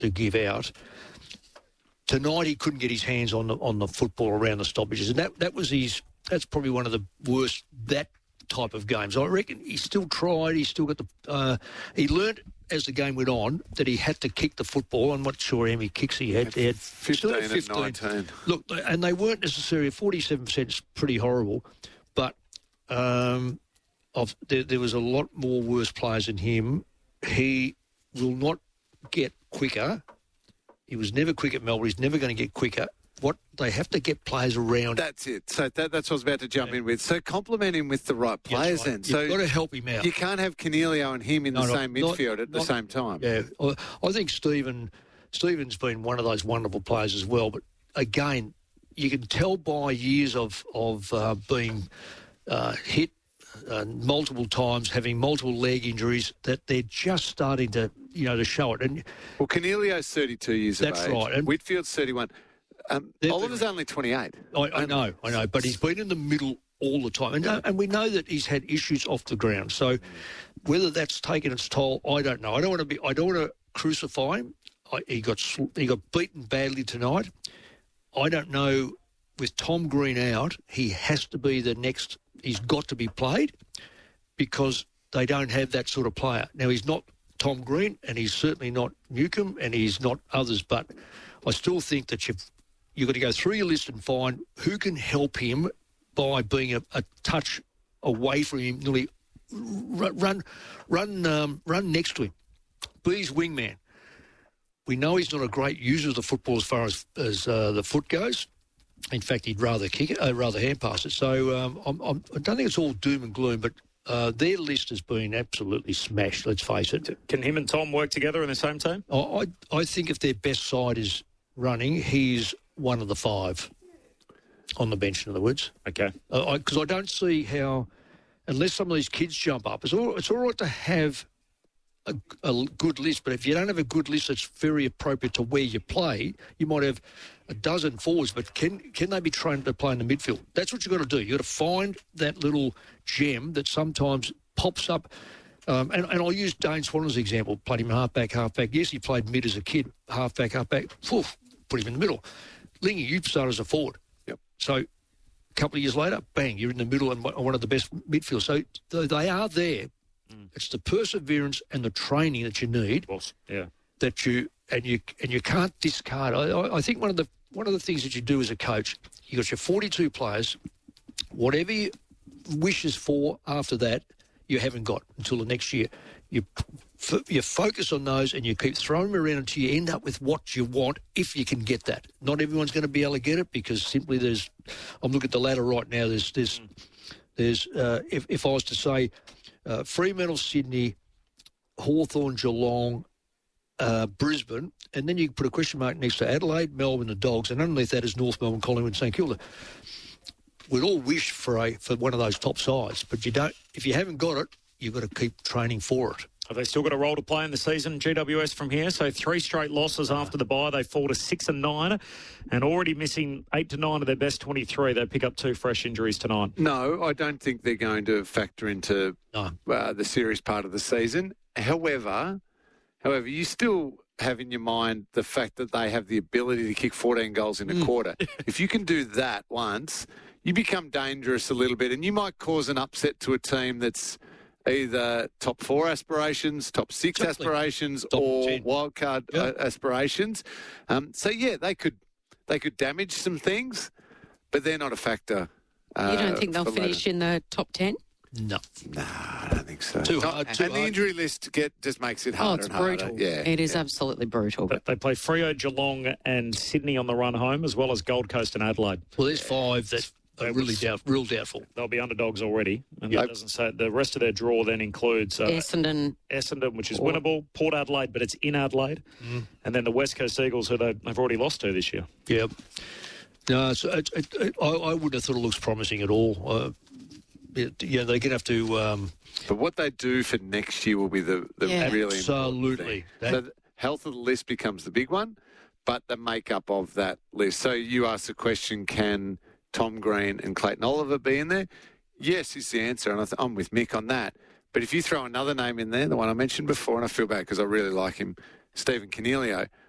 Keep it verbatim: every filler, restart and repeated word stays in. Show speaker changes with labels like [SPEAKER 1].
[SPEAKER 1] to give out. Tonight he couldn't get his hands on the on the football around the stoppages, and that, that was his. That's probably one of the worst that type of games. I reckon he still tried. He still got the. Uh, he learnt as the game went on that he had to kick the football. I'm not sure how many kicks he had. He had
[SPEAKER 2] fifteen, fifteen and nineteen.
[SPEAKER 1] Look, and they weren't necessarily forty-seven percent. Is pretty horrible, but um, of there, there was a lot more worse players than him. He will not get quicker. He was never quick at Melbourne. He's never going to get quicker. What they have to get players around.
[SPEAKER 2] That's it. So that, that's what I was about to jump yeah. in with. So complement him with the right players
[SPEAKER 1] right.
[SPEAKER 2] then.
[SPEAKER 1] You've
[SPEAKER 2] so
[SPEAKER 1] got to help him out.
[SPEAKER 2] You can't have Cornelio and him in no, the
[SPEAKER 1] no,
[SPEAKER 2] same
[SPEAKER 1] not,
[SPEAKER 2] midfield at
[SPEAKER 1] not,
[SPEAKER 2] the same time.
[SPEAKER 1] Yeah, I think Stephen Stephen's been one of those wonderful players as well. But again, you can tell by years of of uh, being uh, hit uh, multiple times, having multiple leg injuries, that they're just starting to you know to show it. And
[SPEAKER 2] well, Cornelio's thirty-two years
[SPEAKER 1] that's
[SPEAKER 2] of age.
[SPEAKER 1] right. And
[SPEAKER 2] Whitfield's thirty-one. Um, Oliver's only twenty-eight.
[SPEAKER 1] I, I know, I know, but he's been in the middle all the time, and uh, and we know that he's had issues off the ground. So whether that's taken its toll, I don't know. I don't want to be. I don't want to crucify him. I, he got he got beaten badly tonight. I don't know. With Tom Green out, he has to be the next. He's got to be played because they don't have that sort of player. Now he's not Tom Green, and he's certainly not Newcombe, and he's not others. But I still think that you've. You've got to go through your list and find who can help him by being a, a touch away from him, nearly run, run, run, um, run next to him. Be his wingman. We know he's not a great user of the football as far as, as uh, the foot goes. In fact, he'd rather kick it, uh, rather hand pass it. So um, I'm, I'm, I don't think it's all doom and gloom, but uh, their list has been absolutely smashed. Let's face it.
[SPEAKER 3] Can him and Tom work together in the same team?
[SPEAKER 1] I, I, I think if their best side is running, he's one of the five on the bench, in other words.
[SPEAKER 3] Okay.
[SPEAKER 1] Because uh, I, I don't see how, unless some of these kids jump up, it's all, it's all right to have a, a good list, but if you don't have a good list that's very appropriate to where you play, you might have a dozen forwards, but can can they be trained to play in the midfield? That's what you've got to do. You've got to find that little gem that sometimes pops up. Um, and, and I'll use Dane Swan as an example. Played him half-back, half-back. Yes, he played mid as a kid, half-back, half-back. Poof, put him in the middle. Lingy, you started as a forward.
[SPEAKER 2] Yep.
[SPEAKER 1] So a couple of years later, bang, you're in the middle and one of the best midfielders. So they are there. Mm. It's the perseverance and the training that you need.
[SPEAKER 3] Boss. Yeah.
[SPEAKER 1] That you and you and you can't discard. I, I think one of the one of the things that you do as a coach, you got your forty-two players. Whatever you wishes for after that, you haven't got until the next year. You you focus on those and you keep throwing them around until you end up with what you want, if you can get that. Not everyone's going to be able to get it because simply there's. I'm looking at the ladder right now. There's there's there's uh, if if I was to say uh, Fremantle, Sydney, Hawthorn, Geelong, uh, Brisbane, and then you can put a question mark next to Adelaide, Melbourne, the Dogs, and underneath that is North Melbourne, Collingwood, St Kilda. We'd all wish for a for one of those top sides, but you don't. If you haven't got it, you've got to keep training for it.
[SPEAKER 3] Have they still got a role to play in the season, G W S, from here? So three straight losses after the bye. They fall to six and nine, and already missing eight to nine of their best twenty-three. They pick up two fresh injuries tonight.
[SPEAKER 2] No, I don't think they're going to factor into
[SPEAKER 1] no.
[SPEAKER 2] uh, the serious part of the season. However, however, you still have in your mind the fact that they have the ability to kick fourteen goals in a mm. quarter. If you can do that once, you become dangerous a little bit, and you might cause an upset to a team that's either top four aspirations, top six exactly. aspirations, top or ten. Wildcard yep. uh, aspirations. Um, so yeah, they could they could damage some things, but they're not a factor. Uh,
[SPEAKER 4] you don't think they'll finish later. in the top ten?
[SPEAKER 1] No,
[SPEAKER 2] no, I don't think so.
[SPEAKER 1] Too hard,
[SPEAKER 2] and
[SPEAKER 1] too
[SPEAKER 2] the
[SPEAKER 1] hard.
[SPEAKER 2] injury list get just makes it harder.
[SPEAKER 4] Oh, it's
[SPEAKER 2] and
[SPEAKER 4] brutal.
[SPEAKER 2] Harder. Yeah,
[SPEAKER 4] it is
[SPEAKER 2] yeah.
[SPEAKER 4] absolutely brutal.
[SPEAKER 3] But they play Freo, Geelong, and Sydney on the run home, as well as Gold Coast and Adelaide.
[SPEAKER 1] Well, there's five that. They're really doubt, real doubtful.
[SPEAKER 3] They'll be underdogs already, and
[SPEAKER 1] yep.
[SPEAKER 3] that doesn't say the rest of their draw then includes uh,
[SPEAKER 4] Essendon,
[SPEAKER 3] Essendon, which is or, winnable, Port Adelaide, but it's in Adelaide, mm. and then the West Coast Eagles, who they've already lost to this year.
[SPEAKER 1] Yep. No, so it, it, it, I, I wouldn't have thought it looks promising at all. Uh, it, yeah, they're going to have to. Um,
[SPEAKER 2] but what they do for next year will be the, the
[SPEAKER 4] yeah.
[SPEAKER 2] really
[SPEAKER 1] absolutely.
[SPEAKER 2] That, so the health of the list becomes the big one, but the makeup of that list. So you ask the question: can Tom Green and Clayton Oliver be in there? Yes, is the answer, and I th- I'm with Mick on that. But if you throw another name in there, the one I mentioned before, and I feel bad because I really like him, Stephen Cornelio,